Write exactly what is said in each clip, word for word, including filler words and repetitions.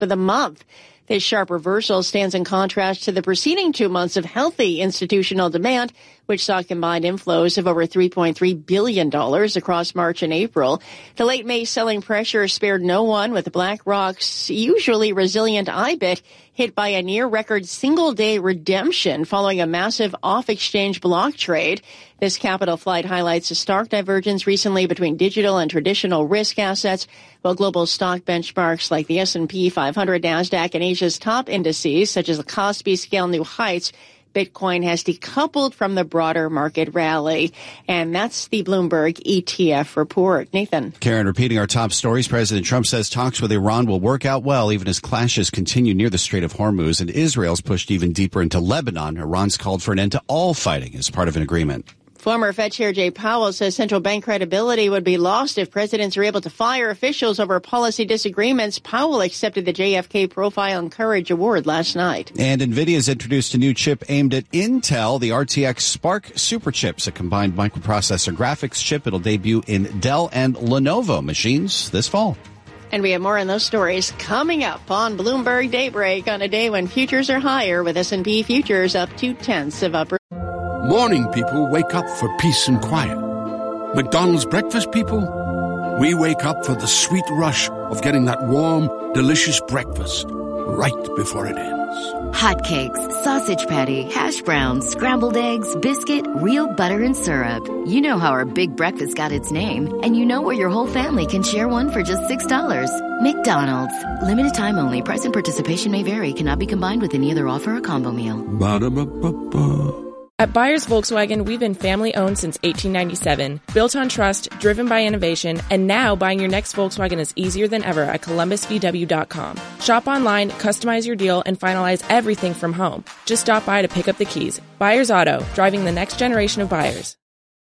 for the month. This sharp reversal stands in contrast to the preceding two months of healthy institutional demand, which saw combined inflows of over three point three billion dollars across March and April. The late May selling pressure spared no one, with BlackRock's usually resilient I B I T hit by a near-record single-day redemption following a massive off-exchange block trade. This capital flight highlights a stark divergence recently between digital and traditional risk assets, while global stock benchmarks like the S and P five hundred, NASDAQ, and Asia's top indices, such as the Kospi, scale new heights. Bitcoin has decoupled from the broader market rally. And that's the Bloomberg E T F report. Nathan. Karen, repeating our top stories, President Trump says talks with Iran will work out well even as clashes continue near the Strait of Hormuz, and Israel's pushed even deeper into Lebanon. Iran's called for an end to all fighting as part of an agreement. Former Fed Chair Jay Powell says central bank credibility would be lost if presidents are able to fire officials over policy disagreements. Powell accepted the J F K Profile and Courage Award last night. And NVIDIA's introduced a new chip aimed at Intel, the R T X Spark Superchips, a combined microprocessor graphics chip. It'll debut in Dell and Lenovo machines this fall. And we have more on those stories coming up on Bloomberg Daybreak on a day when futures are higher, with S and P futures up two-tenths of upper. Morning people wake up for peace and quiet. McDonald's breakfast people, we wake up for the sweet rush of getting that warm, delicious breakfast right before it ends. Hotcakes, sausage patty, hash browns, scrambled eggs, biscuit, real butter and syrup. You know how our big breakfast got its name, and you know where your whole family can share one for just six dollars. McDonald's. Limited time only. Price and participation may vary. Cannot be combined with any other offer or combo meal. Ba-da-ba-ba-ba. At Byers Volkswagen, we've been family-owned since eighteen ninety-seven, built on trust, driven by innovation, and now buying your next Volkswagen is easier than ever at Columbus V W dot com. Shop online, customize your deal, and finalize everything from home. Just stop by to pick up the keys. Byers Auto, driving the next generation of buyers.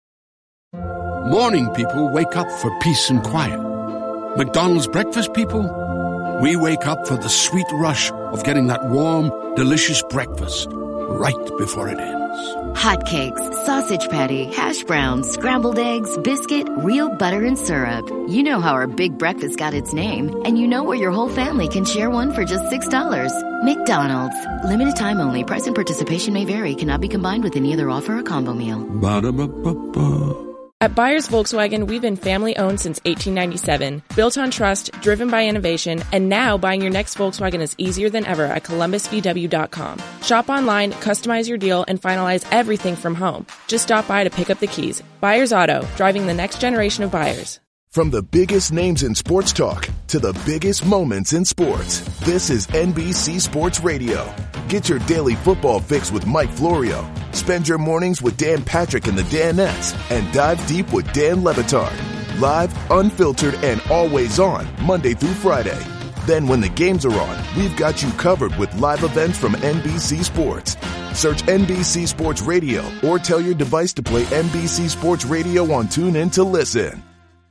Morning people wake up for peace and quiet. McDonald's breakfast people, we wake up for the sweet rush of getting that warm, delicious breakfast right before it ends. Hotcakes, sausage patty, hash browns, scrambled eggs, biscuit, real butter and syrup. You know how our big breakfast got its name, and you know where your whole family can share one for just six dollars. McDonald's. Limited time only. Price and participation may vary. Cannot be combined with any other offer or combo meal. Ba-da-ba-ba-ba. At Byers Volkswagen, we've been family-owned since eighteen ninety-seven, built on trust, driven by innovation, and now buying your next Volkswagen is easier than ever at Columbus V W dot com. Shop online, customize your deal, and finalize everything from home. Just stop by to pick up the keys. Byers Auto, driving the next generation of buyers. From the biggest names in sports talk to the biggest moments in sports, this is N B C Sports Radio. Get your daily football fix with Mike Florio. Spend your mornings with Dan Patrick and the Danettes, and dive deep with Dan Le Batard. Live, unfiltered, and always on, Monday through Friday. Then when the games are on, we've got you covered with live events from N B C Sports. Search N B C Sports Radio or tell your device to play N B C Sports Radio on TuneIn to listen.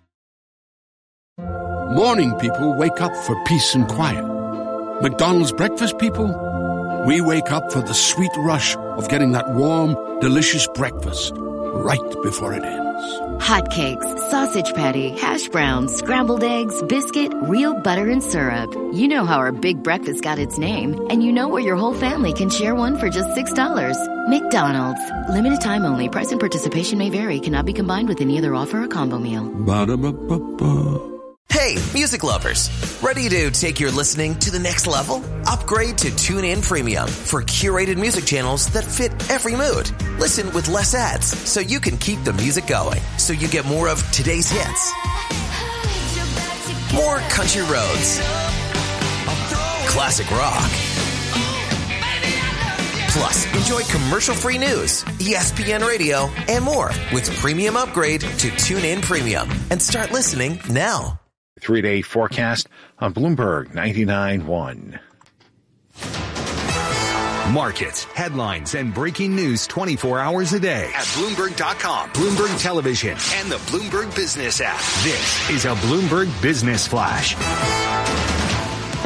Morning people wake up for peace and quiet. McDonald's breakfast people, we wake up for the sweet rush of getting that warm, delicious breakfast right before it ends. Hotcakes, sausage patty, hash browns, scrambled eggs, biscuit, real butter and syrup. You know how our big breakfast got its name, and you know where your whole family can share one for just six dollars. McDonald's. Limited time only. Price and participation may vary. Cannot be combined with any other offer or combo meal. Ba-da-ba-ba-ba. Hey, music lovers. Ready to take your listening to the next level? Upgrade to TuneIn Premium for curated music channels that fit every mood. Listen with less ads so you can keep the music going. So you get more of today's hits, more country roads, classic rock. Plus, enjoy commercial-free news, E S P N Radio, and more with Premium Upgrade to TuneIn Premium. And start listening now. Three-day forecast on Bloomberg ninety-nine point one. Markets, headlines, and breaking news twenty-four hours a day at Bloomberg dot com, Bloomberg Television, and the Bloomberg Business app. This is a Bloomberg Business Flash.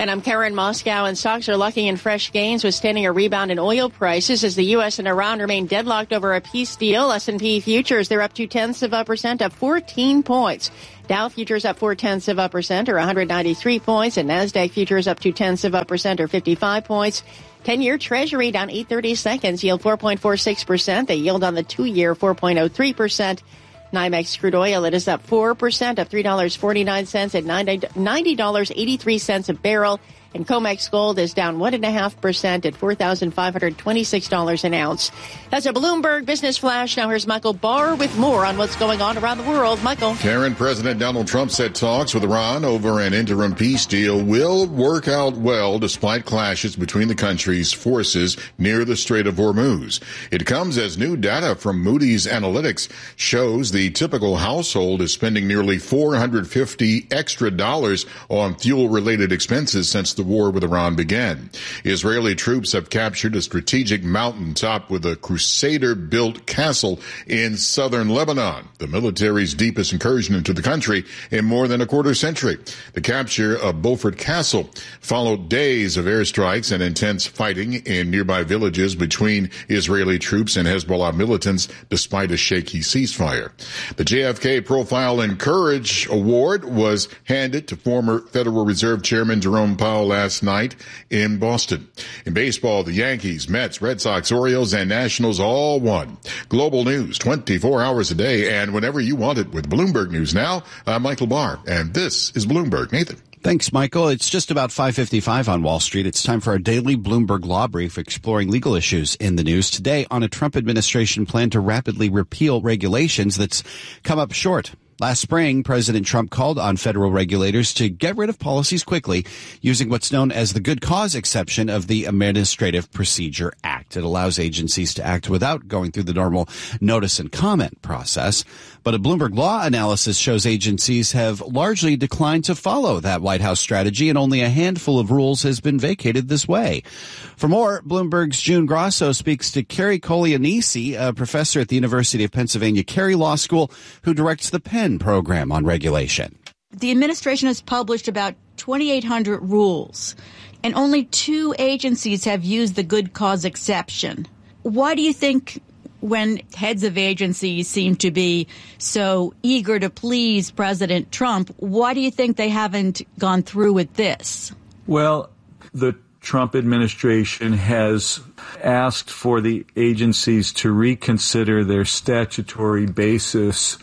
And I'm Karen Moscow, and stocks are lucky in fresh gains, withstanding a rebound in oil prices as the U S and Iran remain deadlocked over a peace deal. S and P futures, they're up two-tenths of a percent, up fourteen points. Dow futures up four-tenths of a percent, or one hundred ninety-three points, and NASDAQ futures up two-tenths of a percent, or fifty-five points. ten-year Treasury down eight thirty-seconds, yield four point four six percent. The yield on the two-year, four point oh three percent. NYMEX crude oil, it is up four percent, up three dollars and forty-nine cents at ninety dollars and eighty-three cents a barrel. And COMEX gold is down one point five percent at four thousand five hundred twenty-six dollars an ounce. That's a Bloomberg Business Flash. Now here's Michael Barr with more on what's going on around the world. Michael. Karen, President Donald Trump said talks with Iran over an interim peace deal will work out well despite clashes between the country's forces near the Strait of Hormuz. It comes as new data from Moody's Analytics shows the typical household is spending nearly four hundred fifty extra dollars on fuel-related expenses since the The war with Iran began. Israeli troops have captured a strategic mountaintop with a Crusader-built castle in southern Lebanon, the military's deepest incursion into the country in more than a quarter century. The capture of Beaufort Castle followed days of airstrikes and intense fighting in nearby villages between Israeli troops and Hezbollah militants, despite a shaky ceasefire. The J F K Profile and Courage Award was handed to former Federal Reserve Chairman Jerome Powell last night in Boston. In baseball, the Yankees, Mets, Red Sox, Orioles, and Nationals all won. Global news twenty-four hours a day and whenever you want it with Bloomberg News Now. I'm Michael Barr, and this is Bloomberg. Nathan. Thanks, Michael. It's just about five fifty-five on Wall Street. It's time for our daily Bloomberg Law Brief exploring legal issues in the news. Today, on a Trump administration plan to rapidly repeal regulations that's come up short. Last spring, President Trump called on federal regulators to get rid of policies quickly using what's known as the good cause exception of the Administrative Procedure Act. It allows agencies to act without going through the normal notice and comment process. But a Bloomberg Law analysis shows agencies have largely declined to follow that White House strategy, and only a handful of rules has been vacated this way. For more, Bloomberg's June Grosso speaks to Carrie Kolianisi, a professor at the University of Pennsylvania Carey Law School, who directs the Penn program on regulation. The administration has published about twenty-eight hundred rules, and only two agencies have used the good cause exception. Why do you think, when heads of agencies seem to be so eager to please President Trump, why do you think they haven't gone through with this? Well, the Trump administration has asked for the agencies to reconsider their statutory basis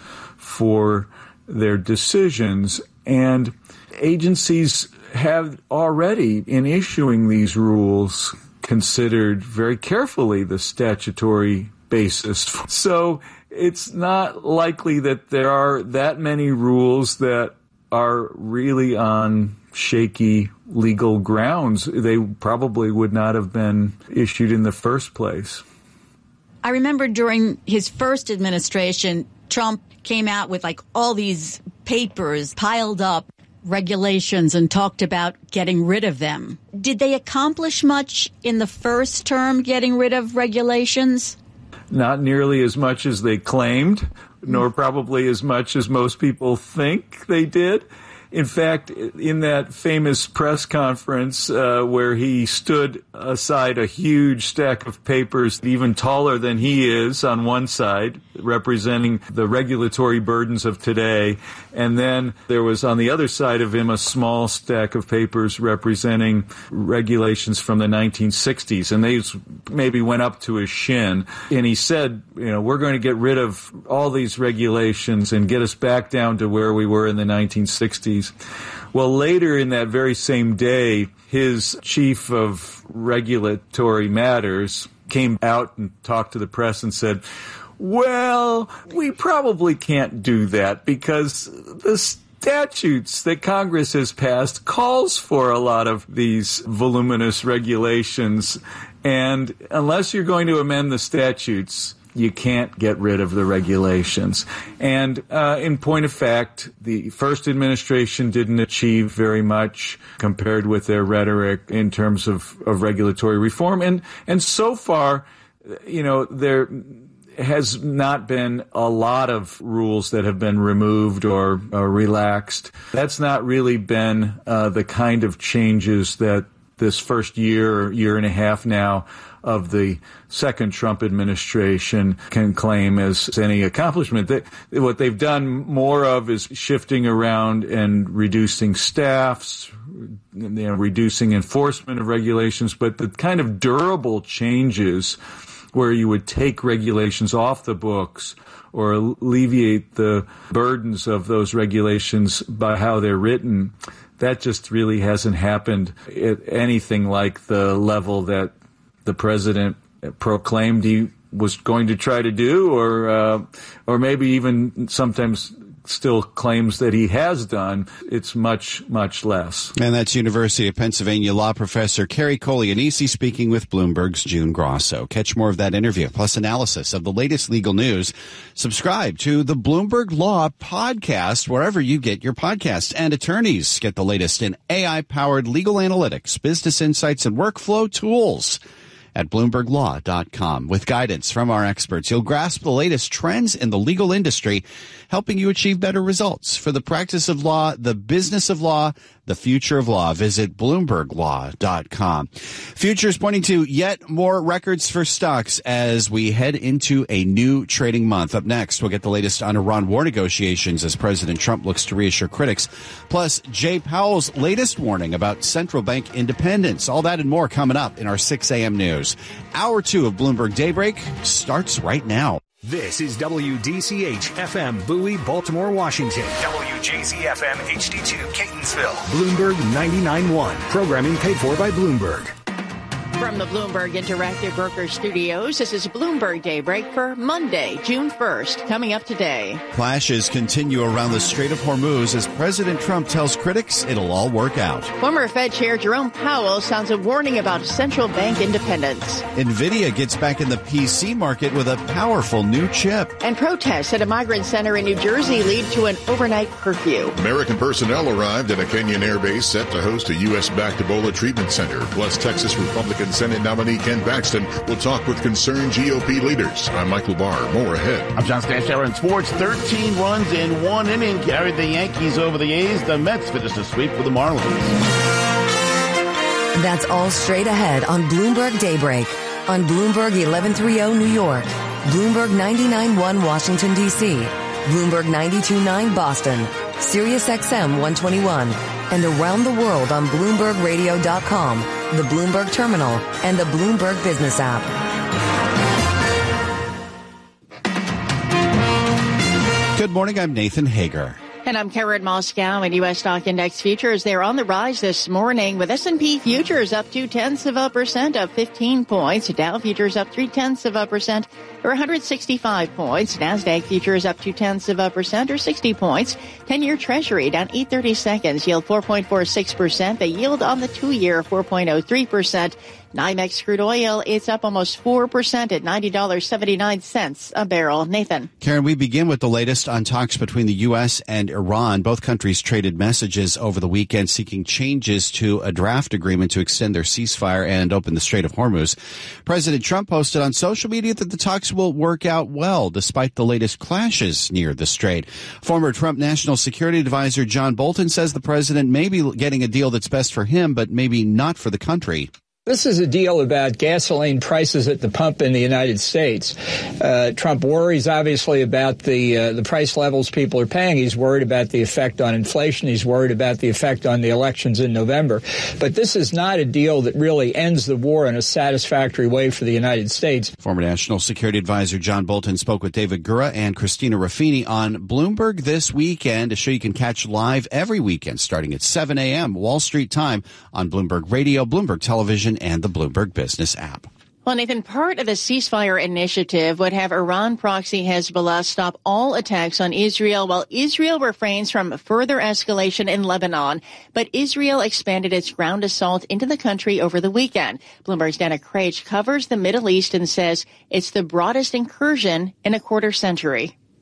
for their decisions, and agencies have already, in issuing these rules, considered very carefully the statutory basis. So it's not likely that there are that many rules that are really on shaky legal grounds. They probably would not have been issued in the first place. I remember during his first administration, Trump came out with like all these papers piled up, regulations, and talked about getting rid of them. Did they accomplish much in the first term, getting rid of regulations? Not nearly as much as they claimed, nor probably as much as most people think they did. In fact, in that famous press conference uh, where he stood aside a huge stack of papers, even taller than he is on one side, representing the regulatory burdens of today, and then there was on the other side of him a small stack of papers representing regulations from the nineteen sixties, and these maybe went up to his shin. And he said, you know, we're going to get rid of all these regulations and get us back down to where we were in the nineteen sixties. Well, later in that very same day, his chief of regulatory matters came out and talked to the press and said, well, we probably can't do that because the statutes that Congress has passed calls for a lot of these voluminous regulations. And unless you're going to amend the statutes, you can't get rid of the regulations. And uh, in point of fact, the first administration didn't achieve very much compared with their rhetoric in terms of, of regulatory reform. And and so far, you know, there has not been a lot of rules that have been removed or, or relaxed. That's not really been uh, the kind of changes that this first year or year and a half now of the second Trump administration can claim as any accomplishment. They, what they've done more of is shifting around and reducing staffs, you know, reducing enforcement of regulations, but the kind of durable changes where you would take regulations off the books or alleviate the burdens of those regulations by how they're written, that just really hasn't happened at anything like the level that the president proclaimed he was going to try to do, or uh, or maybe even sometimes still claims that he has done. It's much, much less. And that's University of Pennsylvania law professor Kerry Kolianisi speaking with Bloomberg's June Grosso. Catch more of that interview, plus analysis of the latest legal news. Subscribe to the Bloomberg Law podcast wherever you get your podcasts. And attorneys get the latest in A I-powered legal analytics, business insights, and workflow tools at Bloomberg Law dot com. With guidance from our experts, you'll grasp the latest trends in the legal industry, helping you achieve better results for the practice of law, the business of law, the future of law. Visit Bloomberg Law dot com. Futures pointing to yet more records for stocks as we head into a new trading month. Up next, we'll get the latest on Iran war negotiations as President Trump looks to reassure critics. Plus, Jay Powell's latest warning about central bank independence. All that and more coming up in our six a.m. news. Hour two of Bloomberg Daybreak starts right now. This is W D C H F M Bowie, Baltimore, Washington. W J Z F M H D two Catonsville. Bloomberg ninety-nine point one. Programming paid for by Bloomberg. From the Bloomberg Interactive Broker Studios, this is Bloomberg Daybreak for Monday, June first. Coming up today. Clashes continue around the Strait of Hormuz as President Trump tells critics it'll all work out. Former Fed Chair Jerome Powell sounds a warning about central bank independence. NVIDIA gets back in the P C market with a powerful new chip. And protests at a migrant center in New Jersey lead to an overnight curfew. American personnel arrived at a Kenyan airbase set to host a U S-backed Ebola treatment center. Plus, Texas Republican Senate nominee Ken Paxton will talk with concerned G O P leaders. I'm Michael Barr. More ahead. I'm John Stanshauer in sports. thirteen runs in one inning carried the Yankees over the A's. The Mets finished a sweep for the Marlins. That's all straight ahead on Bloomberg Daybreak. On Bloomberg eleven thirty New York, Bloomberg ninety-nine point one Washington, D C, Bloomberg ninety-two point nine Boston, Sirius X M one twenty-one, and around the world on Bloomberg Radio dot com, the Bloomberg Terminal, and the Bloomberg Business app. Good morning, I'm Nathan Hager. And I'm Karen Moscow. And U S stock index futures, they're on the rise this morning with S and P futures up two tenths of a percent, up fifteen points. Dow futures up three tenths of a percent, or one hundred sixty-five points. NASDAQ futures up two tenths of a percent, or sixty points. ten-year Treasury down eight thirty seconds, yield four point four six percent. The yield on the two-year four point oh three percent. NYMEX crude oil, it's up almost four percent at ninety dollars and seventy-nine cents a barrel. Nathan. Karen, we begin with the latest on talks between the U S and Iran. Both countries traded messages over the weekend seeking changes to a draft agreement to extend their ceasefire and open the Strait of Hormuz. President Trump posted on social media that the talks will work out well despite the latest clashes near the strait. Former Trump National Security Advisor John Bolton says the president may be getting a deal that's best for him, but maybe not for the country. This is a deal about gasoline prices at the pump in the United States. Uh, Trump worries, obviously, about the uh, the price levels people are paying. He's worried about the effect on inflation. He's worried about the effect on the elections in November. But this is not a deal that really ends the war in a satisfactory way for the United States. Former National Security Advisor John Bolton spoke with David Gura and Christina Ruffini on Bloomberg this weekend, a show you can catch live every weekend starting at seven a.m. Wall Street time on Bloomberg Radio, Bloomberg Television, and the Bloomberg Business app. Well, Nathan, part of the ceasefire initiative would have Iran proxy Hezbollah stop all attacks on Israel while Israel refrains from further escalation in Lebanon. But Israel expanded its ground assault into the country over the weekend. Bloomberg's Dana Craich covers the Middle East and says it's the broadest incursion in a quarter century.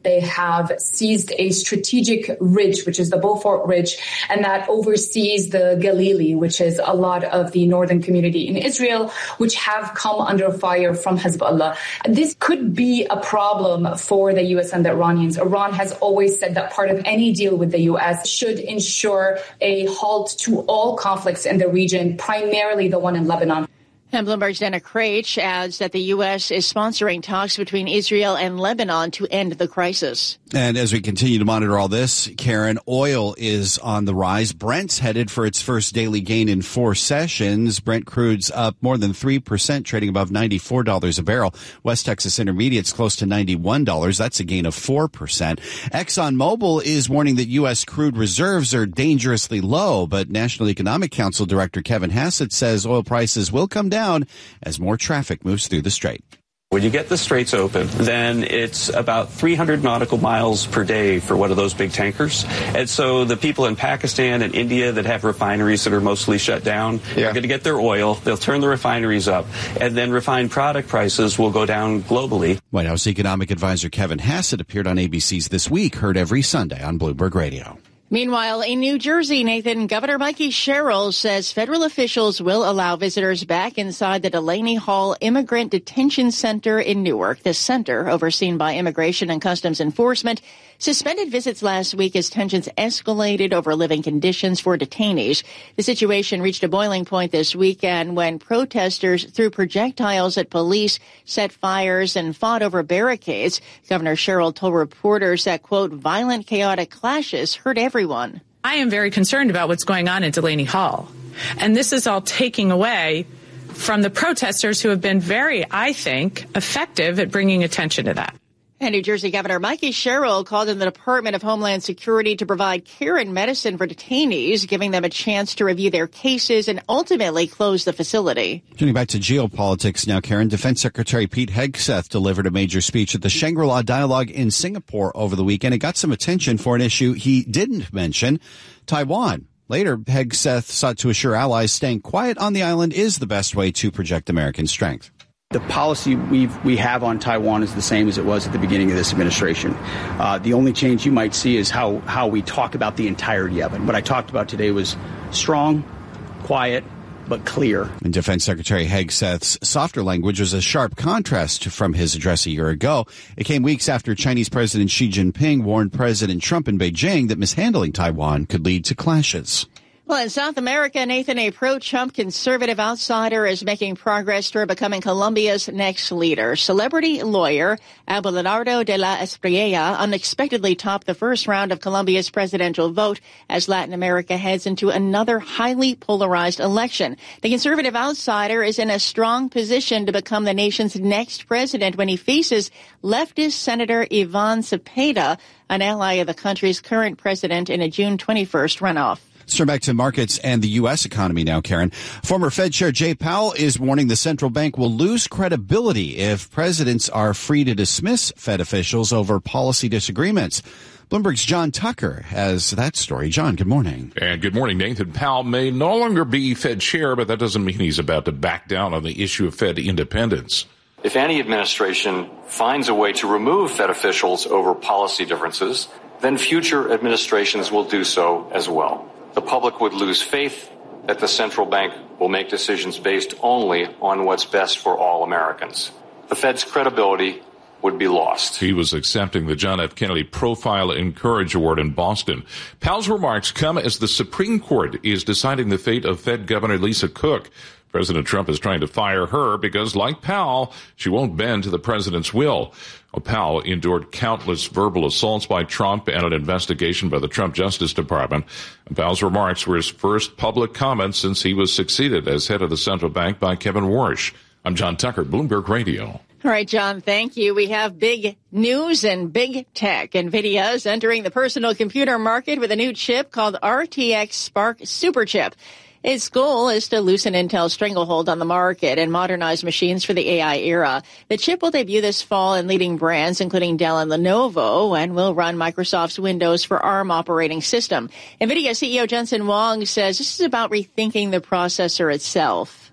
they have seized a strategic ridge, which is the Beaufort Ridge, and that oversees the Galilee, which is a lot of the northern community in Israel, which have come under fire from Hezbollah. This could be a problem for the U S and the Iranians. Iran has always said that part of any deal with the U S should ensure a halt to all conflicts in the region, primarily the one in Lebanon. And Bloomberg's Dana Craich adds that the U S is sponsoring talks between Israel and Lebanon to end the crisis. And as we continue to monitor all this, Karen, oil is on the rise. Brent's headed for its first daily gain in four sessions. Brent crude's up more than three percent, trading above ninety-four dollars a barrel. West Texas Intermediate's close to ninety-one dollars. That's a gain of four percent. ExxonMobil is warning that U S crude reserves are dangerously low, but National Economic Council Director Kevin Hassett says oil prices will come down down as more traffic moves through the strait. When you get the straits open, then it's about three hundred nautical miles per day for one of those big tankers. And so the people in Pakistan and India that have refineries that are mostly shut down yeah. are going to get their oil. They'll turn the refineries up, and then refined product prices will go down globally. White House economic advisor Kevin Hassett appeared on A B C's This Week, heard every Sunday on Bloomberg Radio. Meanwhile, in New Jersey, Nathan, Governor Mikey Sherrill says federal officials will allow visitors back inside the Delaney Hall Immigrant Detention Center in Newark. The center, overseen by Immigration and Customs Enforcement, suspended visits last week as tensions escalated over living conditions for detainees. The situation reached a boiling point this weekend when protesters threw projectiles at police, set fires, and fought over barricades. Governor Sherrill told reporters that, quote, violent, chaotic clashes hurt everyone. I am very concerned about what's going on at Delaney Hall. And this is all taking away from the protesters who have been very, I think, effective at bringing attention to that. And New Jersey Governor Mikey Sherrill called on the Department of Homeland Security to provide care and medicine for detainees, giving them a chance to review their cases and ultimately close the facility. Turning back to geopolitics now, Karen, Defense Secretary Pete Hegseth delivered a major speech at the Shangri-La Dialogue in Singapore over the weekend. It got some attention for an issue he didn't mention, Taiwan. Later, Hegseth sought to assure allies staying quiet on the island is the best way to project American strength. The policy we've, we have on Taiwan is the same as it was at the beginning of this administration. Uh, the only change you might see is how, how we talk about the entirety of it. What I talked about today was strong, quiet, but clear. And Defense Secretary Hegseth's softer language was a sharp contrast from his address a year ago. It came weeks after Chinese President Xi Jinping warned President Trump in Beijing that mishandling Taiwan could lead to clashes. Well, in South America, Nathan, a pro-Trump conservative outsider is making progress toward becoming Colombia's next leader. Celebrity lawyer Abelardo de la Espriella unexpectedly topped the first round of Colombia's presidential vote as Latin America heads into another highly polarized election. The conservative outsider is in a strong position to become the nation's next president when he faces leftist Senator Ivan Cepeda, an ally of the country's current president, in a June twenty-first runoff. Let's turn back to markets and the U S economy now, Karen. Former Fed Chair Jay Powell is warning the central bank will lose credibility if presidents are free to dismiss Fed officials over policy disagreements. Bloomberg's John Tucker has that story. John, good morning. And good morning, Nathan. Powell may no longer be Fed chair, but that doesn't mean he's about to back down on the issue of Fed independence. If any administration finds a way to remove Fed officials over policy differences, then future administrations will do so as well. The public would lose faith that the central bank will make decisions based only on what's best for all Americans. The Fed's credibility would be lost. He was accepting the John F. Kennedy Profile and Courage Award in Boston. Powell's remarks come as the Supreme Court is deciding the fate of Fed Governor Lisa Cook. President Trump is trying to fire her because, like Powell, she won't bend to the president's will. Well, Powell endured countless verbal assaults by Trump and an investigation by the Trump Justice Department. And Powell's remarks were his first public comments since he was succeeded as head of the central bank by Kevin Warsh. I'm John Tucker, Bloomberg Radio. All right, John, thank you. We have big news and big tech. NVIDIA is entering the personal computer market with a new chip called R T X Spark Superchip. Its goal is to loosen Intel's stranglehold on the market and modernize machines for the A I era. The chip will debut this fall in leading brands, including Dell and Lenovo, and will run Microsoft's Windows for ARM operating system. NVIDIA C E O Jensen Huang says this is about rethinking the processor itself.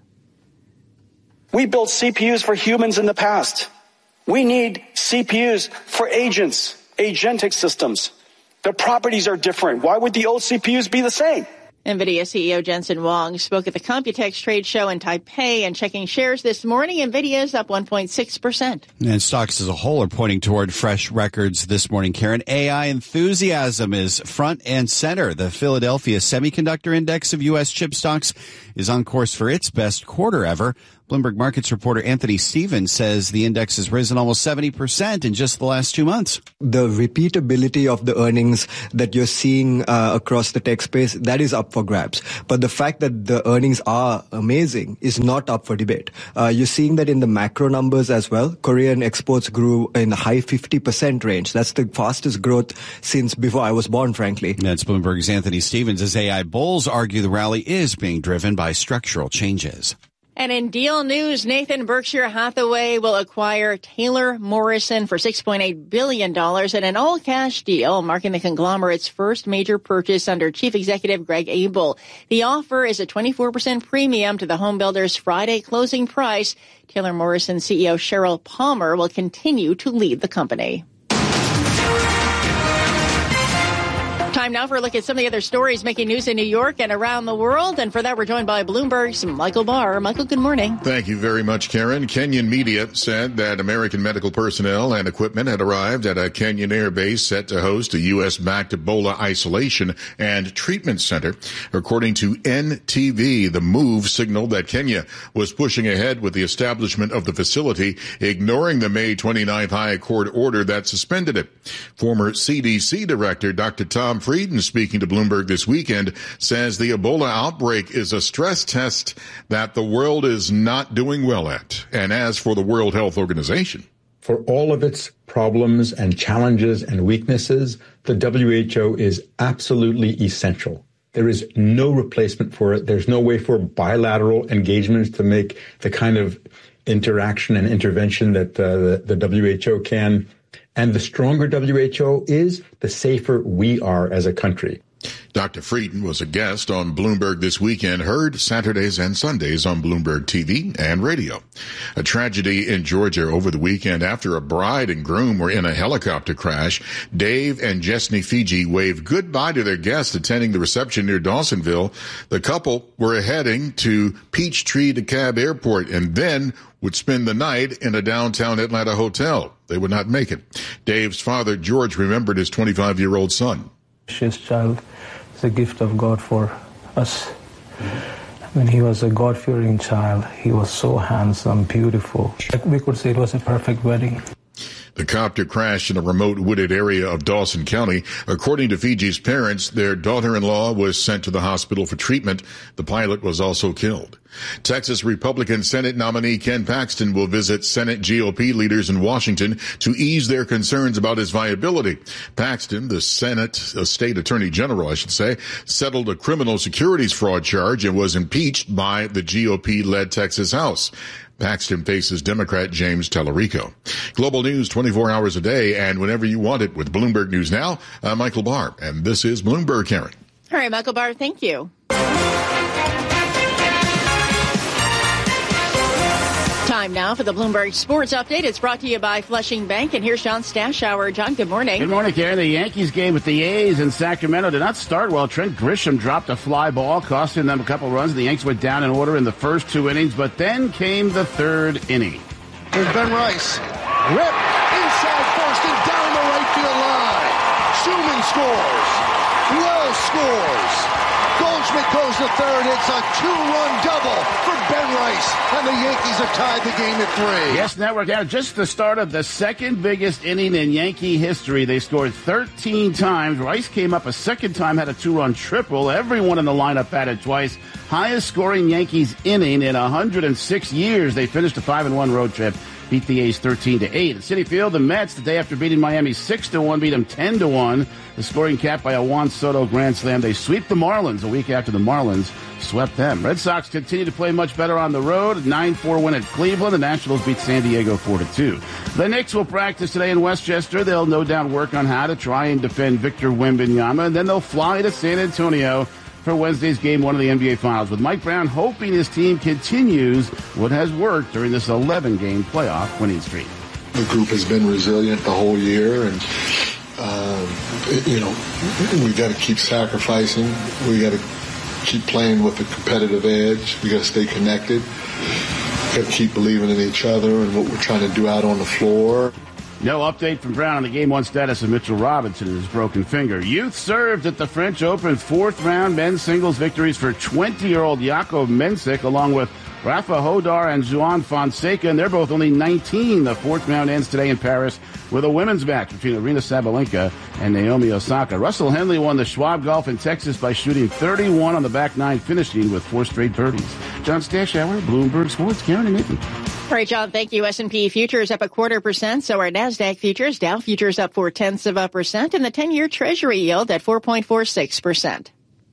We built C P Us for humans in the past. We need C P Us for agents. agentic systems. The properties are different. Why would the old C P Us be the same? NVIDIA C E O Jensen Huang spoke at the Computex trade show in Taipei, and checking shares this morning, NVIDIA is up one point six percent. And stocks as a whole are pointing toward fresh records this morning, Karen. A I enthusiasm is front and center. The Philadelphia Semiconductor Index of U S chip stocks is on course for its best quarter ever. Bloomberg Markets reporter Anthony Stevens says the index has risen almost seventy percent in just the last two months. The repeatability of the earnings that you're seeing uh, across the tech space, that is up for grabs. But the fact that the earnings are amazing is not up for debate. Uh, you're seeing that in the macro numbers as well. Korean exports grew in the high fifty percent range. That's the fastest growth since before I was born, frankly. That's Bloomberg's Anthony Stevens as A I bulls argue the rally is being driven by structural changes. And in deal news, Nathan, Berkshire Hathaway will acquire Taylor Morrison for six point eight billion dollars in an all-cash deal, marking the conglomerate's first major purchase under Chief Executive Greg Abel. The offer is a twenty-four percent premium to the home builder's Friday closing price. Taylor Morrison C E O Sheryl Palmer will continue to lead the company. Time now for a look at some of the other stories making news in New York and around the world. And for that, we're joined by Bloomberg's Michael Barr. Michael, good morning. Thank you very much, Karen. Kenyan media said that American medical personnel and equipment had arrived at a Kenyan air base set to host a U S-backed Ebola isolation and treatment center. According to N T V, the move signaled that Kenya was pushing ahead with the establishment of the facility, ignoring the May twenty-ninth High Court order that suspended it. Former C D C Director Doctor Tom Frieden, speaking to Bloomberg this weekend, says the Ebola outbreak is a stress test that the world is not doing well at. And as for the World Health Organization, for all of its problems and challenges and weaknesses, the W H O is absolutely essential. There is no replacement for it. There's no way for bilateral engagements to make the kind of interaction and intervention that uh, the, the W H O can. And the stronger W H O is, the safer we are as a country. Doctor Frieden was a guest on Bloomberg this weekend, heard Saturdays and Sundays on Bloomberg T V and radio. A tragedy in Georgia over the weekend after a bride and groom were in a helicopter crash. Dave and Jesney Fiji waved goodbye to their guests attending the reception near Dawsonville. The couple were heading to Peachtree DeKalb Airport and then would spend the night in a downtown Atlanta hotel. They would not make it. Dave's father, George, remembered his twenty-five-year-old son. His child is a gift of God for us. When he was a God-fearing child, he was so handsome, beautiful. We could say it was a perfect wedding. The copter crashed in a remote wooded area of Dawson County. According to Fiji's parents, their daughter-in-law was sent to the hospital for treatment. The pilot was also killed. Texas Republican Senate nominee Ken Paxton will visit Senate G O P leaders in Washington to ease their concerns about his viability. Paxton, the Senate uh, state attorney general, I should say, settled a criminal securities fraud charge and was impeached by the G O P-led Texas House. Paxton faces Democrat James Tallarico. Global news twenty-four hours a day and whenever you want it with Bloomberg News Now. I'm Michael Barr, and this is Bloomberg, Karen. All right, Michael Barr, thank you. Time now for the Bloomberg Sports Update. It's brought to you by Flushing Bank. And here's John Stashower. John, good morning. Good morning, Karen. The Yankees game with the A's in Sacramento did not start well. Trent Grisham dropped a fly ball, costing them a couple runs. The Yanks went down in order in the first two innings, but then came the third inning. Here's Ben Rice. Rip inside first and down the right field line. Schumann scores. Wells scores. Goldschmidt goes to third. It's a two-run double for Ben Rice, and the Yankees have tied the game at three. Yes, Network, now just the start of the second biggest inning in Yankee history. They scored thirteen times. Rice came up a second time, had a two-run triple. Everyone in the lineup batted twice. Highest scoring Yankees inning in one hundred six years. They finished a five and one road trip. Beat the A's thirteen to eight. At Citi Field, the Mets, the day after beating Miami six to one, beat them ten to one. The scoring capped by a Juan Soto grand slam. They sweep the Marlins a week after the Marlins swept them. Red Sox continue to play much better on the road. nine four win at Cleveland. The Nationals beat San Diego four to two. The Knicks will practice today in Westchester. They'll no doubt work on how to try and defend Victor Wembanyama, and then they'll fly to San Antonio for Wednesday's game one of the N B A Finals, with Mike Brown hoping his team continues what has worked during this eleven-game playoff winning streak. The group has been resilient the whole year, and you know, we got to keep sacrificing. We got to keep playing with a competitive edge. We got to stay connected. We got to keep believing in each other and what we're trying to do out on the floor. No update from Brown on the game one status of Mitchell Robinson and his broken finger. Youth served at the French Open fourth round men's singles victories for twenty-year-old Jakub Mensik, along with Rafa Hodar and Juan Fonseca, and they're both only nineteen. The fourth round ends today in Paris with a women's match between Aryna Sabalenka and Naomi Osaka. Russell Henley won the Schwab Golf in Texas by shooting thirty-one on the back nine, finishing with four straight birdies. John Stashauer, Bloomberg Sports, Karen and Nathan. All right, John, thank you. S and P futures up a quarter percent, so are NASDAQ futures. Dow futures up four tenths of a percent, and the ten-year Treasury yield at four point four six percent.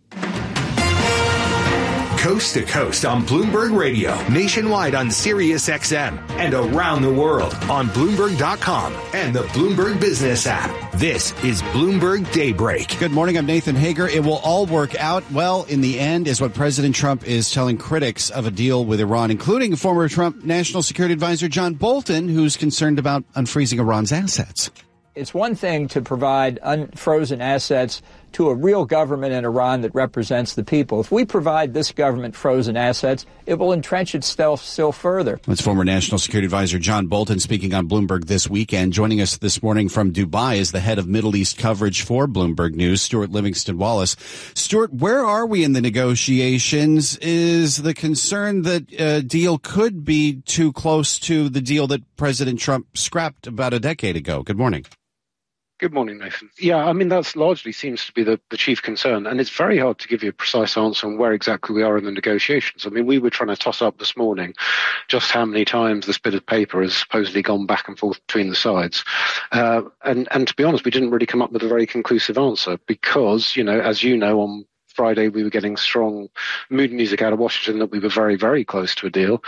Coast to coast on Bloomberg Radio, nationwide on Sirius X M, and around the world on Bloomberg dot com and the Bloomberg Business app. This is Bloomberg Daybreak. Good morning, I'm Nathan Hager. It will all work out well in the end, is what President Trump is telling critics of a deal with Iran, including former Trump National Security Advisor John Bolton, who's concerned about unfreezing Iran's assets. It's one thing to provide unfrozen assets to a real government in Iran that represents the people. If we provide this government frozen assets, it will entrench itself still further. That's former National Security Advisor John Bolton speaking on Bloomberg this weekend. Joining us this morning from Dubai is the head of Middle East coverage for Bloomberg News, Stuart Livingston Wallace. Stuart, where are we in the negotiations? Is the concern that a deal could be too close to the deal that President Trump scrapped about a decade ago? Good morning. Good morning, Nathan. Yeah, I mean, that's largely seems to be the, the chief concern, and it's very hard to give you a precise answer on where exactly we are in the negotiations. I mean, we were trying to toss up this morning just how many times this bit of paper has supposedly gone back and forth between the sides. Uh, and, and to be honest, we didn't really come up with a very conclusive answer because, you know, as you know, on Friday, we were getting strong mood music out of Washington that we were very, very close to a deal.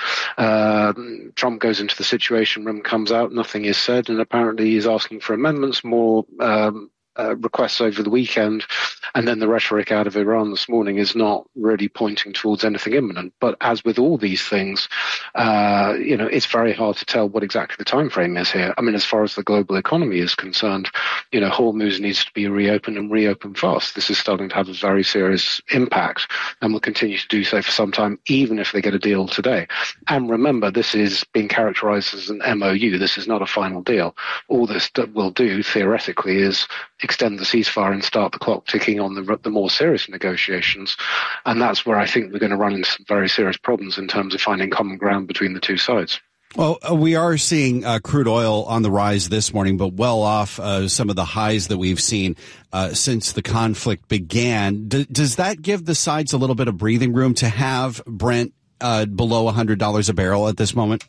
Um, Trump goes into the Situation Room, comes out, nothing is said, and apparently he's asking for amendments, more um, uh, requests over the weekend. And then the rhetoric out of Iran this morning is not really pointing towards anything imminent. But as with all these things, uh, you know, it's very hard to tell what exactly the time frame is here. I mean, as far as the global economy is concerned, you know, Hormuz needs to be reopened and reopened fast. This is starting to have a very serious impact and will continue to do so for some time, even if they get a deal today. And remember, this is being characterized as an M O U. This is not a final deal. All this will do, theoretically, is extend the ceasefire and start the clock ticking on the, the more serious negotiations. And that's where I think we're going to run into some very serious problems in terms of finding common ground between the two sides. Well, uh, we are seeing uh, crude oil on the rise this morning, but well off uh, some of the highs that we've seen uh, since the conflict began. D- does that give the sides a little bit of breathing room to have Brent uh, below one hundred dollars a barrel at this moment?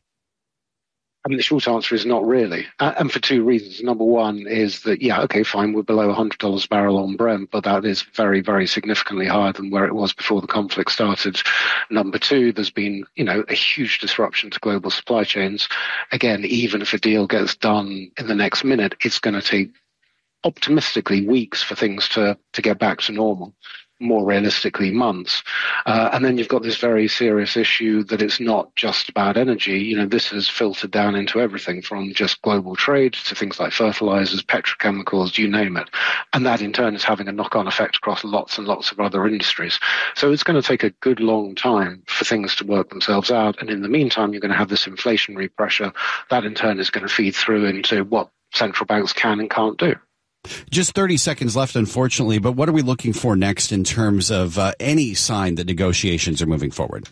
I mean, the short answer is not really, uh, and for two reasons. Number one is that, yeah, okay, fine, we're below one hundred dollars a barrel on Brent, but that is very, very significantly higher than where it was before the conflict started. Number two, there's been, you know, a huge disruption to global supply chains. Again, even if a deal gets done in the next minute, it's going to take, optimistically, weeks for things to, to get back to normal. More realistically, months. Uh, and then you've got this very serious issue that it's not just about energy. You know, this has filtered down into everything from just global trade to things like fertilizers, petrochemicals, you name it. And that in turn is having a knock-on effect across lots and lots of other industries. So it's going to take a good long time for things to work themselves out. And in the meantime, you're going to have this inflationary pressure. That in turn is going to feed through into what central banks can and can't do. Just thirty seconds left, unfortunately, but what are we looking for next in terms of uh, any sign that negotiations are moving forward?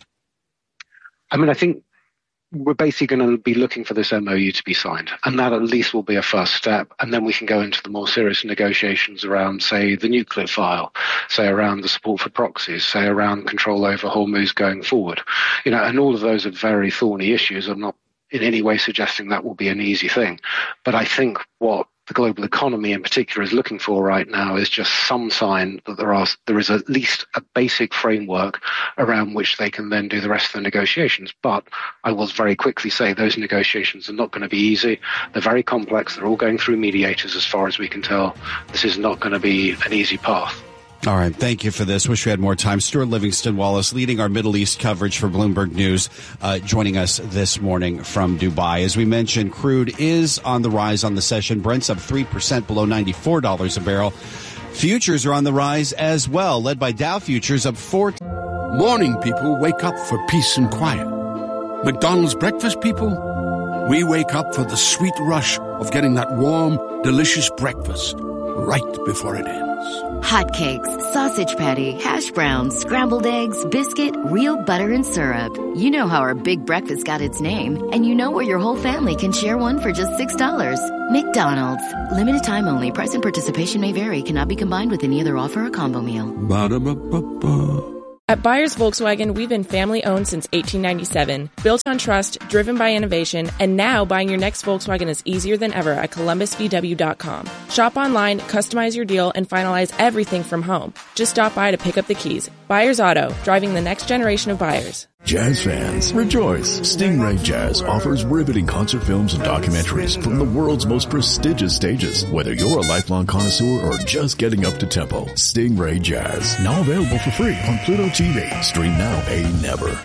I mean, I think we're basically going to be looking for this M O U to be signed, and that at least will be a first step, and then we can go into the more serious negotiations around, say, the nuclear file, say around the support for proxies, say around control over Hormuz going forward. You know, and all of those are very thorny issues. I'm not in any way suggesting that will be an easy thing, but I think what the global economy in particular is looking for right now is just some sign that there are there is at least a basic framework around which they can then do the rest of the negotiations. But I will very quickly say those negotiations are not going to be easy. They're very complex. They're all going through mediators as far as we can tell. This is not going to be an easy path. All right. Thank you for this. Wish we had more time. Stuart Livingston Wallace leading our Middle East coverage for Bloomberg News, uh, joining us this morning from Dubai. As we mentioned, crude is on the rise on the session. Brent's up three percent below ninety-four dollars a barrel. Futures are on the rise as well, led by Dow Futures up four. Morning people wake up for peace and quiet. McDonald's breakfast people, we wake up for the sweet rush of getting that warm, delicious breakfast right before it ends. Hotcakes, sausage patty, hash browns, scrambled eggs, biscuit, real butter and syrup. You know how our big breakfast got its name, and you know where your whole family can share one for just six dollars. McDonald's. Limited time only. Price and participation may vary. Cannot be combined with any other offer or combo meal. Ba-da-ba-ba-ba. At Byers Volkswagen, we've been family-owned since eighteen ninety-seven, built on trust, driven by innovation, and now buying your next Volkswagen is easier than ever at Columbus V W dot com. Shop online, customize your deal, and finalize everything from home. Just stop by to pick up the keys. Byers Auto, driving the next generation of buyers. Jazz fans, rejoice! Stingray Jazz offers riveting concert films and documentaries from the world's most prestigious stages. Whether you're a lifelong connoisseur or just getting up to tempo, Stingray Jazz, now available for free on Pluto T V. Stream now, pay never.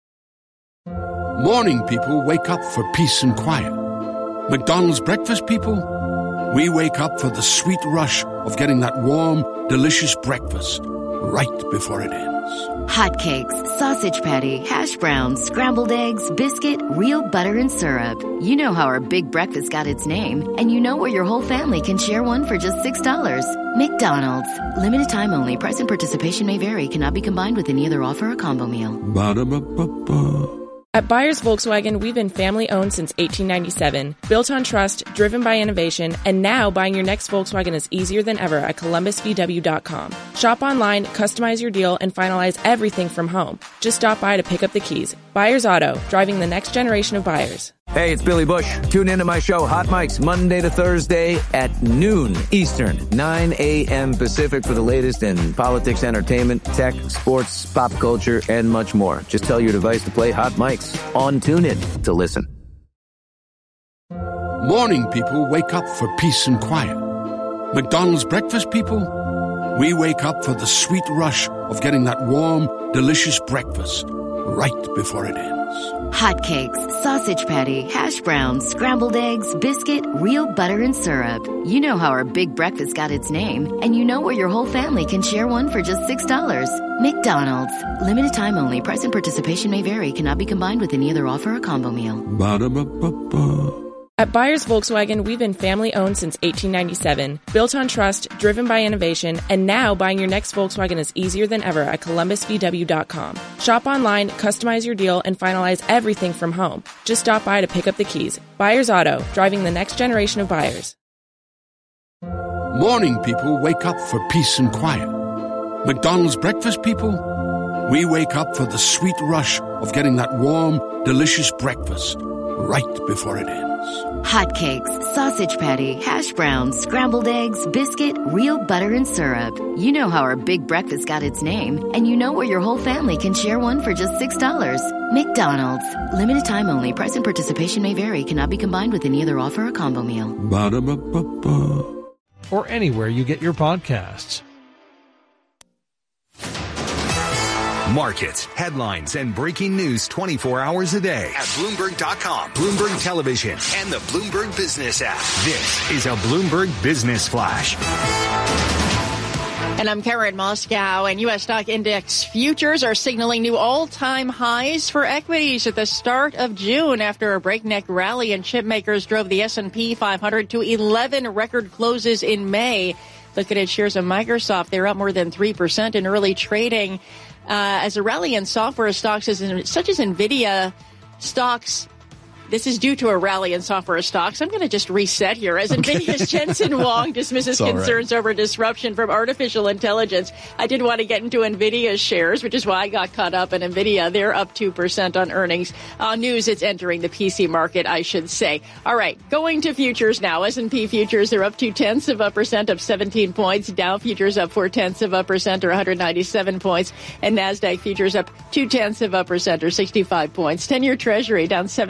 Morning people wake up for peace and quiet. McDonald's breakfast people, we wake up for the sweet rush of getting that warm, delicious breakfast right before it ends. Hotcakes, sausage patty, hash browns, scrambled eggs, biscuit, real butter and syrup. You know how our big breakfast got its name, and you know where your whole family can share one for just six dollars. McDonald's. Limited time only. Price and participation may vary. Cannot be combined with any other offer or combo meal. Ba-da-ba-ba-ba. At Byers Volkswagen, we've been family-owned since eighteen ninety-seven, built on trust, driven by innovation, and now buying your next Volkswagen is easier than ever at Columbus V W dot com. Shop online, customize your deal, and finalize everything from home. Just stop by to pick up the keys. Byers Auto, driving the next generation of buyers. Hey, it's Billy Bush. Tune into my show, Hot Mics, Monday to Thursday at noon Eastern, nine a.m. Pacific for the latest in politics, entertainment, tech, sports, pop culture, and much more. Just tell your device to play Hot Mics on TuneIn to listen. Morning people wake up for peace and quiet. McDonald's breakfast people, we wake up for the sweet rush of getting that warm, delicious breakfast right before it ends. Hotcakes, sausage patty, hash browns, scrambled eggs, biscuit, real butter and syrup. You know how our big breakfast got its name, and you know where your whole family can share one for just six dollars. McDonald's. Limited time only. Price and participation may vary. Cannot be combined with any other offer or combo meal. Ba-da-ba-ba-ba. At Byers Volkswagen, we've been family-owned since eighteen ninety-seven, built on trust, driven by innovation, and now buying your next Volkswagen is easier than ever at Columbus V W dot com. Shop online, customize your deal, and finalize everything from home. Just stop by to pick up the keys. Byers Auto, driving the next generation of buyers. Morning people wake up for peace and quiet. McDonald's breakfast people, we wake up for the sweet rush of getting that warm, delicious breakfast right before it ends. Hotcakes, sausage patty, hash browns, scrambled eggs, biscuit, real butter and syrup. You know how our big breakfast got its name, and you know where your whole family can share one for just six dollars. McDonald's. Limited time only. Price and participation may vary. Cannot be combined with any other offer or combo meal. Ba-da-ba-ba-ba. Or anywhere you get your podcasts. Markets, headlines, and breaking news twenty-four hours a day at Bloomberg dot com, Bloomberg Television, and the Bloomberg Business app. This is a Bloomberg Business Flash. And I'm Karen Moscow, and U S stock index futures are signaling new all-time highs for equities at the start of June after a breakneck rally, and chip makers drove the S and P five hundred to eleven record closes in May. Looking at shares of Microsoft, they're up more than three percent in early trading. Uh, as a rally in software stocks as in, such as NVIDIA stocks, this is due to a rally in software stocks. I'm going to just reset here. As okay. NVIDIA's Jensen Huang dismisses concerns right. over disruption from artificial intelligence. I did want to get into NVIDIA's shares, which is why I got caught up in NVIDIA. They're up two percent on earnings. Uh, news, it's entering the P C market, I should say. All right, going to futures now. S and P futures, they're up two-tenths of a percent, up seventeen points. Dow futures up four-tenths of a percent, or one hundred ninety-seven points. And NASDAQ futures up two-tenths of a percent, or sixty-five points. ten-year Treasury down seven thirty-seven.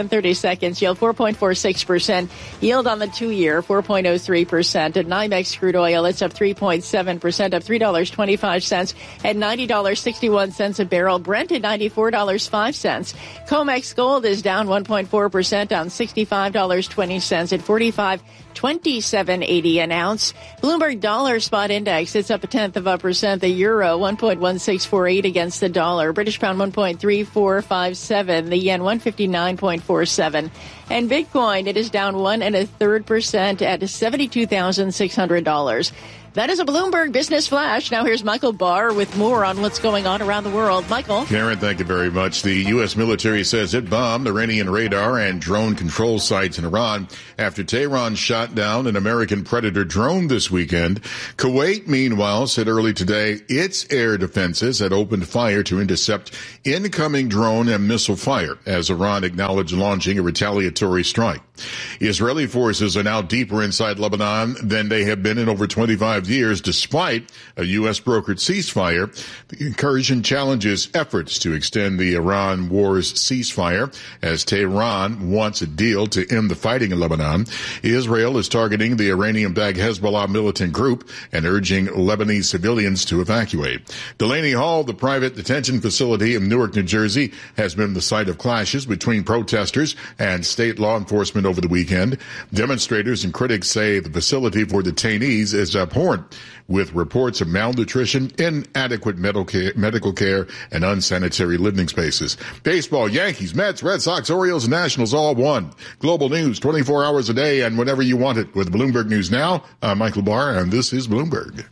seconds yield four point four six percent. Yield on the two-year, four point oh three percent. At NYMEX crude oil, it's up three point seven percent, up three dollars and twenty-five cents at ninety dollars and sixty-one cents a barrel. Brent at ninety-four dollars and five cents. COMEX gold is down one point four percent, down sixty-five dollars and twenty cents at forty-five twenty-seven eighty an ounce. Bloomberg dollar spot index, it's up a tenth of a percent. The euro one point one six four eight against the dollar. British pound one point three four five seven. The yen one fifty-nine point four seven. And Bitcoin, it is down one and a third percent at seventy-two thousand six hundred dollars. That is a Bloomberg Business Flash. Now here's Michael Barr with more on what's going on around the world. Michael. Karen, thank you very much. The U S military says it bombed Iranian radar and drone control sites in Iran after Tehran shot down an American Predator drone this weekend. Kuwait, meanwhile, said early today its air defenses had opened fire to intercept incoming drone and missile fire as Iran acknowledged launching a retaliatory strike. Israeli forces are now deeper inside Lebanon than they have been in over twenty-five years, despite a U S brokered ceasefire. The incursion challenges efforts to extend the Iran war's ceasefire as Tehran wants a deal to end the fighting in Lebanon. Israel is targeting the Iranian-backed Hezbollah militant group and urging Lebanese civilians to evacuate. Delaney Hall, the private detention facility in Newark, New Jersey, has been the site of clashes between protesters and state law enforcement over the weekend. Demonstrators and critics say the facility for detainees is abhorrent, with reports of malnutrition, inadequate medical care, medical care and unsanitary living spaces. Baseball, Yankees, Mets, Red Sox, Orioles, and Nationals all won. Global news twenty-four hours a day and whenever you want it with Bloomberg News Now. I'm Michael Barr, and this is Bloomberg.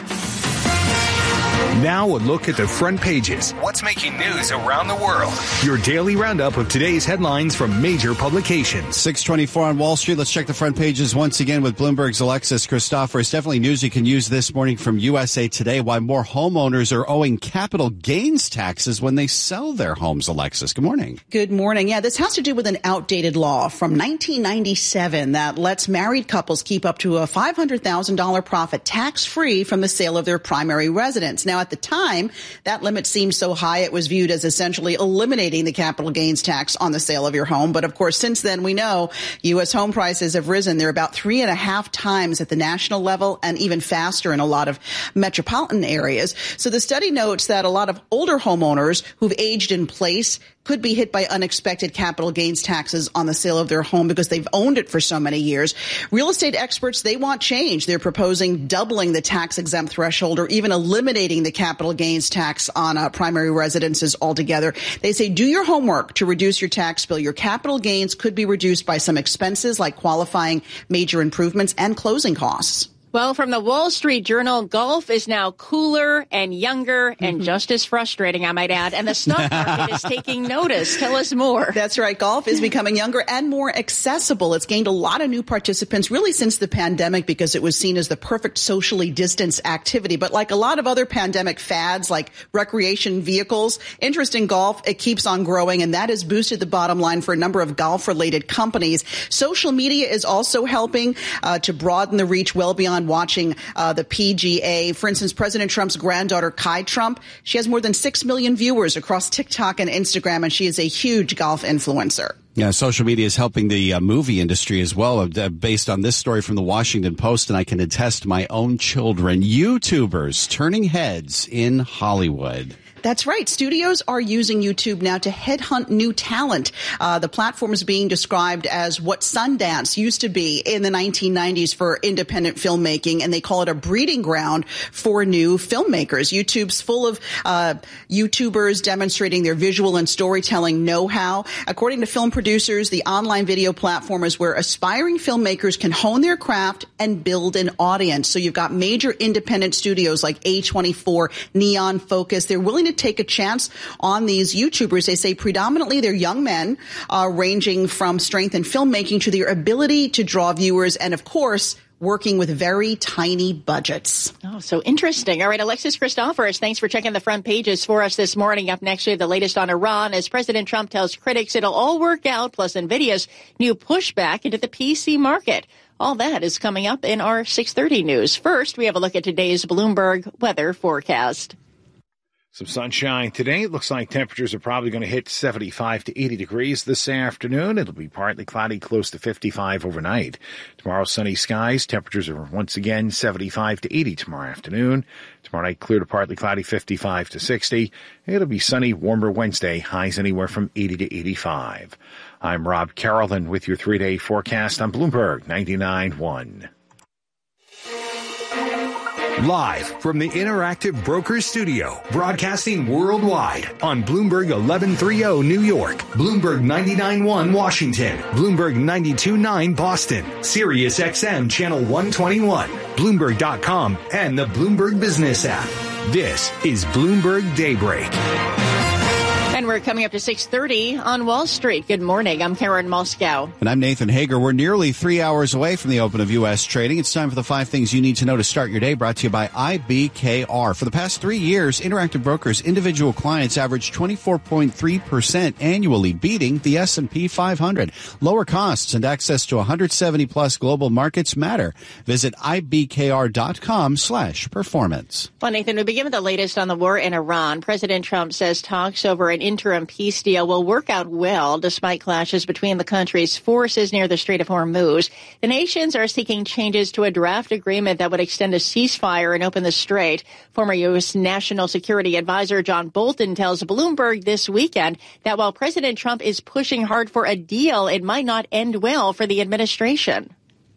Now a look at the front pages. What's making news around the world? Your daily roundup of today's headlines from major publications. six twenty-four on Wall Street. Let's check the front pages once again with Bloomberg's Alexis Christoforous. Definitely news you can use this morning from U S A Today. Why more homeowners are owing capital gains taxes when they sell their homes. Alexis, good morning. Good morning. Yeah, this has to do with an outdated law from nineteen ninety-seven that lets married couples keep up to a five hundred thousand dollars profit tax-free from the sale of their primary residence. Now, at the time, that limit seemed so high it was viewed as essentially eliminating the capital gains tax on the sale of your home. But of course, since then, we know U S home prices have risen. They're about three and a half times at the national level and even faster in a lot of metropolitan areas. So the study notes that a lot of older homeowners who've aged in place could be hit by unexpected capital gains taxes on the sale of their home because they've owned it for so many years. Real estate experts, they want change. They're proposing doubling the tax-exempt threshold or even eliminating the capital gains tax on uh, primary residences altogether. They say do your homework to reduce your tax bill. Your capital gains could be reduced by some expenses like qualifying major improvements and closing costs. Well, from the Wall Street Journal, golf is now cooler and younger and mm-hmm. just as frustrating, I might add. And the stock market is taking notice. Tell us more. That's right. Golf is becoming younger and more accessible. It's gained a lot of new participants really since the pandemic because it was seen as the perfect socially distanced activity. But like a lot of other pandemic fads like recreation vehicles, interest in golf, it keeps on growing. And that has boosted the bottom line for a number of golf-related companies. Social media is also helping uh, to broaden the reach well beyond watching uh, the P G A. For instance, President Trump's granddaughter, Kai Trump, she has more than six million viewers across TikTok and Instagram, and she is a huge golf influencer. Yeah, social media is helping the uh, movie industry as well, uh, based on this story from the Washington Post, and I can attest my own children. YouTubers turning heads in Hollywood. That's right. Studios are using YouTube now to headhunt new talent. Uh, the platform is being described as what Sundance used to be in the nineteen nineties for independent filmmaking, and they call it a breeding ground for new filmmakers. YouTube's full of uh, YouTubers demonstrating their visual and storytelling know-how. According to film producers, the online video platform is where aspiring filmmakers can hone their craft and build an audience. So you've got major independent studios like A twenty-four, Neon Focus. They're willing to take a chance on these YouTubers. They say predominantly they're young men, uh, ranging from strength in filmmaking to their ability to draw viewers and, of course, working with very tiny budgets. Oh, so interesting. All right, Alexis Christoforous, thanks for checking the front pages for us this morning. Up next, we have the latest on Iran as President Trump tells critics it'll all work out, plus NVIDIA's new pushback into the P C market. All that is coming up in our six thirty news. First, we have a look at today's Bloomberg weather forecast. Some sunshine today. It looks like temperatures are probably going to hit seventy-five to eighty degrees this afternoon. It'll be partly cloudy, close to fifty-five overnight. Tomorrow, sunny skies. Temperatures are once again seventy-five to eighty tomorrow afternoon. Tomorrow night, clear to partly cloudy, fifty-five to sixty. It'll be sunny, warmer Wednesday. Highs anywhere from eighty to eighty-five. I'm Rob Carolyn with your three-day forecast on Bloomberg ninety-nine point one. Live from the Interactive Brokers Studio, broadcasting worldwide on Bloomberg eleven thirty New York, Bloomberg ninety-nine point one Washington, Bloomberg ninety-two point nine Boston, Sirius X M Channel one twenty-one, Bloomberg dot com, and the Bloomberg Business app. This is Bloomberg Daybreak. And we're coming up to six thirty on Wall Street. Good morning. I'm Karen Moscow. And I'm Nathan Hager. We're nearly three hours away from the open of U S trading. It's time for the five things you need to know to start your day, brought to you by I B K R. For the past three years, Interactive Brokers individual clients averaged twenty-four point three percent annually, beating the S and P five hundred. Lower costs and access to one hundred seventy plus global markets matter. Visit I B K R dot com slash performance. Well, Nathan, we begin with the latest on the war in Iran. President Trump says talks over an interim peace deal will work out well despite clashes between the country's forces near the Strait of Hormuz. The nations are seeking changes to a draft agreement that would extend a ceasefire and open the strait. Former U S National Security Advisor John Bolton tells Bloomberg this weekend that while President Trump is pushing hard for a deal, it might not end well for the administration.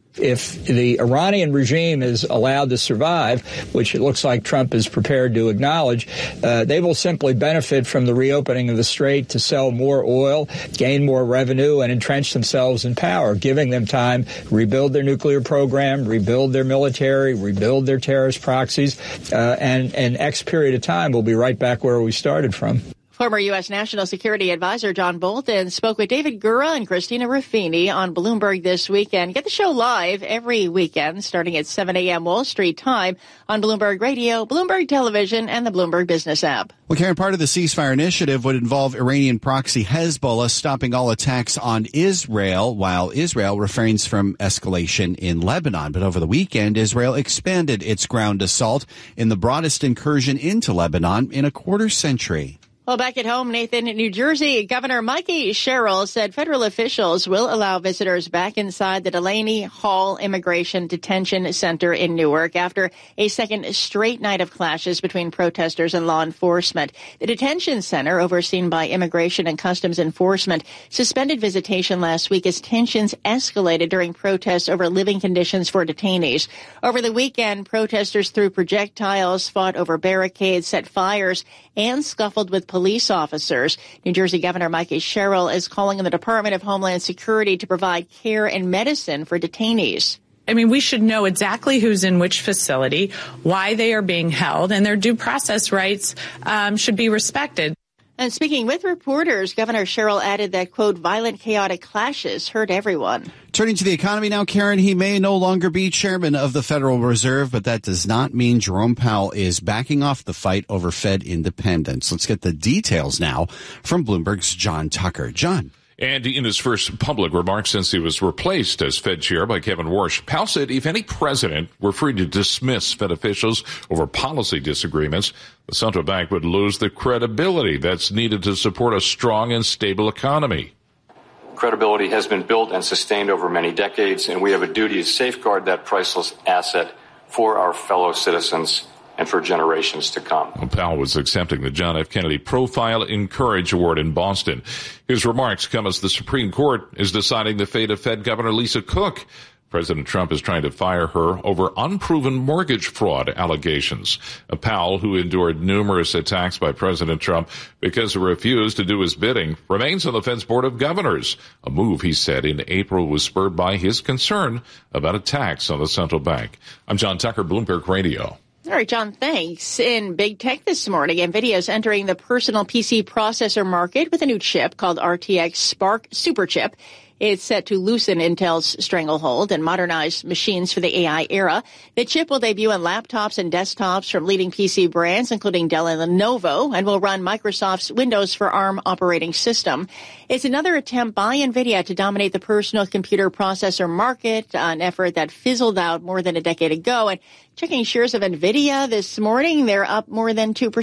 If the Iranian regime is allowed to survive, which it looks like Trump is prepared to acknowledge, uh, they will simply benefit from the reopening of the strait to sell more oil, gain more revenue, and entrench themselves in power, giving them time to rebuild their nuclear program, rebuild their military, rebuild their terrorist proxies, uh, and an X period of time we'll be right back where we started from. Former U S National Security Advisor John Bolton spoke with David Gura and Christina Ruffini on Bloomberg this weekend. Get the show live every weekend starting at seven a.m. Wall Street time on Bloomberg Radio, Bloomberg Television, and the Bloomberg Business app. Well, Karen, part of the ceasefire initiative would involve Iranian proxy Hezbollah stopping all attacks on Israel, while Israel refrains from escalation in Lebanon. But over the weekend, Israel expanded its ground assault in the broadest incursion into Lebanon in a quarter century. Well, back at home, Nathan, in New Jersey, Governor Mikey Sherrill said federal officials will allow visitors back inside the Delaney Hall Immigration Detention Center in Newark after a second straight night of clashes between protesters and law enforcement. The detention center, overseen by Immigration and Customs Enforcement, suspended visitation last week as tensions escalated during protests over living conditions for detainees. Over the weekend, protesters threw projectiles, fought over barricades, set fires, and scuffled with police officers. New Jersey Governor Mikey Sherrill is calling on the Department of Homeland Security to provide care and medicine for detainees. I mean, we should know exactly who's in which facility, why they are being held, and their due process rights um, should be respected. And speaking with reporters, Governor Sherrill added that, quote, violent, chaotic clashes hurt everyone. Turning to the economy now, Karen, he may no longer be chairman of the Federal Reserve, but that does not mean Jerome Powell is backing off the fight over Fed independence. Let's get the details now from Bloomberg's John Tucker. John. And in his first public remarks since he was replaced as Fed chair by Kevin Warsh, Powell said if any president were free to dismiss Fed officials over policy disagreements, the central bank would lose the credibility that's needed to support a strong and stable economy. Credibility has been built and sustained over many decades, and we have a duty to safeguard that priceless asset for our fellow citizens and for generations to come. Well, Powell was accepting the John F. Kennedy Profile in Courage Award in Boston. His remarks come as the Supreme Court is deciding the fate of Fed Governor Lisa Cook. President Trump is trying to fire her over unproven mortgage fraud allegations. Powell, who endured numerous attacks by President Trump because he refused to do his bidding, remains on the Fed's Board of Governors, a move he said in April was spurred by his concern about attacks on the central bank. I'm John Tucker, Bloomberg Radio. All right, John, thanks. In big tech this morning, NVIDIA is entering the personal P C processor market with a new chip called R T X Spark Superchip. It's set to loosen Intel's stranglehold and modernize machines for the A I era. The chip will debut on laptops and desktops from leading P C brands, including Dell and Lenovo, and will run Microsoft's Windows for ARM operating system. It's another attempt by NVIDIA to dominate the personal computer processor market, an effort that fizzled out more than a decade ago. And checking shares of NVIDIA this morning, they're up more than two percent.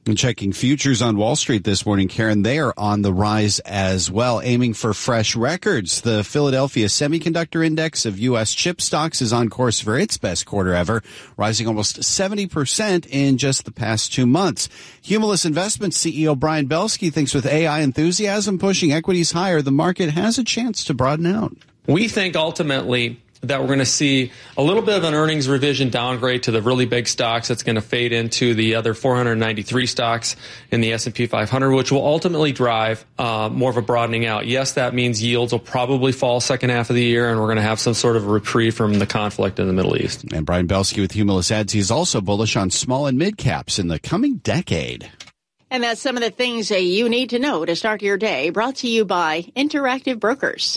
And checking futures on Wall Street this morning, Karen, they are on the rise as well, aiming for fresh records. The Philadelphia Semiconductor Index of U S chip stocks is on course for its best quarter ever, rising almost seventy percent in just the past two months. Humulus Investments C E O Brian Belsky thinks with A I enthusiasm pushing equities higher, the market has a chance to broaden out. We think ultimately that we're going to see a little bit of an earnings revision downgrade to the really big stocks. That's going to fade into the other four hundred ninety-three stocks in the S and P five hundred, which will ultimately drive uh, more of a broadening out. Yes, that means yields will probably fall second half of the year, and we're going to have some sort of a reprieve from the conflict in the Middle East. And Brian Belsky with Humulus adds he's also bullish on small and mid caps in the coming decade. And that's some of the things that you need to know to start your day, brought to you by Interactive Brokers.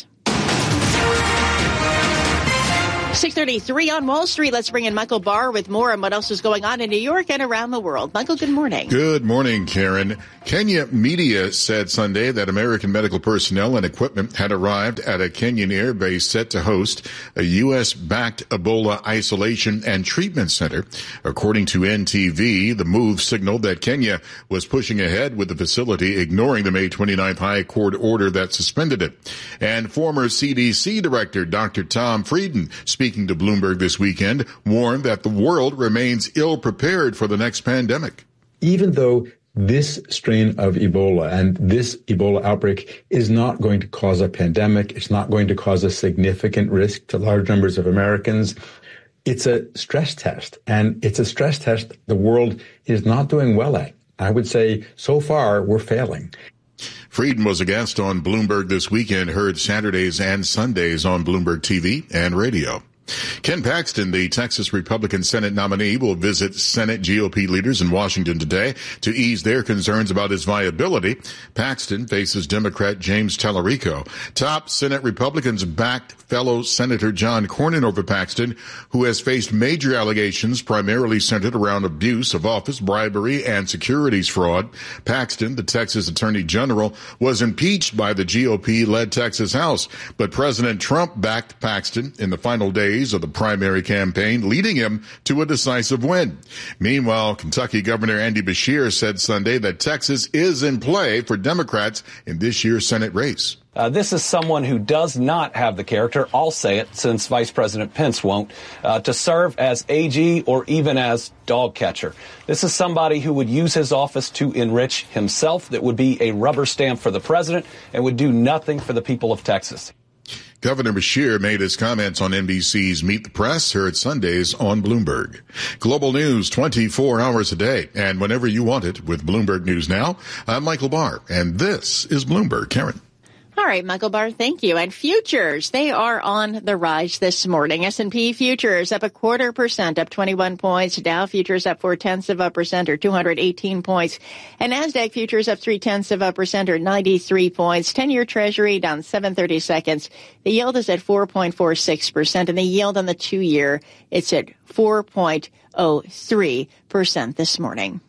six thirty-three on Wall Street. Let's bring in Michael Barr with more on what else is going on in New York and around the world. Michael, good morning. Good morning, Karen. Kenya media said Sunday that American medical personnel and equipment had arrived at a Kenyan air base set to host a U S-backed Ebola isolation and treatment center. According to N T V, the move signaled that Kenya was pushing ahead with the facility, ignoring the May twenty-ninth High Court order that suspended it. And former C D C Director Doctor Tom Frieden, speaking to Bloomberg this weekend, warned that the world remains ill-prepared for the next pandemic. Even though this strain of Ebola and this Ebola outbreak is not going to cause a pandemic, it's not going to cause a significant risk to large numbers of Americans, it's a stress test. And it's a stress test the world is not doing well at. I would say so far we're failing. Frieden was a guest on Bloomberg this weekend, heard Saturdays and Sundays on Bloomberg T V and radio. Ken Paxton, the Texas Republican Senate nominee, will visit Senate G O P leaders in Washington today to ease their concerns about his viability. Paxton faces Democrat James Tallarico. Top Senate Republicans backed fellow Senator John Cornyn over Paxton, who has faced major allegations primarily centered around abuse of office, bribery, and securities fraud. Paxton, the Texas Attorney General, was impeached by the G O P-led Texas House, but President Trump backed Paxton in the final days of the primary campaign, leading him to a decisive win. Meanwhile, Kentucky Governor Andy Beshear said Sunday that Texas is in play for Democrats in this year's Senate race. Uh, this is someone who does not have the character, I'll say it since Vice President Pence won't, uh, to serve as A G or even as dog catcher. This is somebody who would use his office to enrich himself, that would be a rubber stamp for the president, and would do nothing for the people of Texas. Governor Beshear made his comments on N B C's Meet the Press, heard Sundays on Bloomberg. Global news twenty-four hours a day and whenever you want it with Bloomberg News Now. I'm Michael Barr, and this is Bloomberg. Karen. All right, Michael Barr, thank you. And futures, they are on the rise this morning. S and P futures up a quarter percent, up twenty-one points. Dow futures up four tenths of a percent, or two hundred eighteen points. And NASDAQ futures up three tenths of a percent, or ninety-three points. ten-year Treasury down seven thirty-seconds. The yield is at four point four six percent, and the yield on the two-year, it's at four point oh three percent this morning.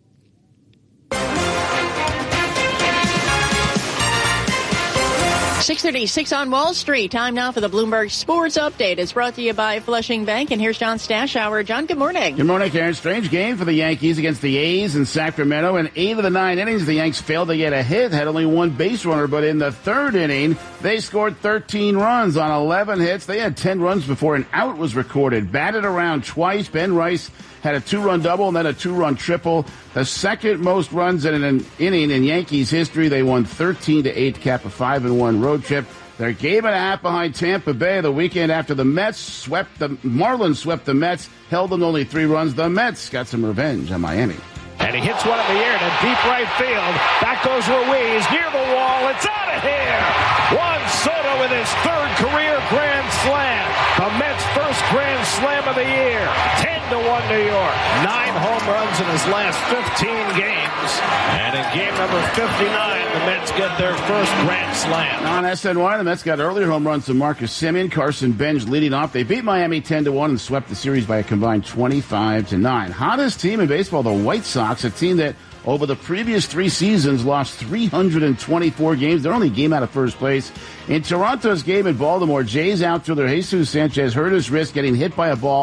six thirty-six on Wall Street. Time now for the Bloomberg Sports Update. It's brought to you by Flushing Bank. And here's John Stashower. John, good morning. Good morning, Karen. Strange game for the Yankees against the A's in Sacramento. In eight of the nine innings, the Yanks failed to get a hit, had only one base runner. But in the third inning, they scored thirteen runs on eleven hits. They had ten runs before an out was recorded. Batted around twice. Ben Rice had a two-run double and then a two-run triple. The second most runs in an inning in Yankees history. They won thirteen to eight, cap a five and one road trip. They're game and a half behind Tampa Bay the weekend after the Mets swept the Marlins swept the Mets, held them to only three runs. The Mets got some revenge on Miami. And he hits one in the air to deep right field. Back goes Ruiz near the wall. It's out of here. Juan Soto with his third career grand slam. The Mets' first grand slam of the year. ten to one New York. Nine home runs in his last fifteen games. And in game number fifty-nine, the Mets get their first grand slam. On S N Y, the Mets got earlier home runs to Marcus Semien, Carson Bench leading off. They beat Miami ten to one and swept the series by a combined twenty-five to nine. Hottest team in baseball, the White Sox, a team that over the previous three seasons lost three hundred twenty-four games. They're only a game out of first place. In Toronto's game in Baltimore, Jays outfielder Jesus Sanchez hurt his wrist getting hit by a ball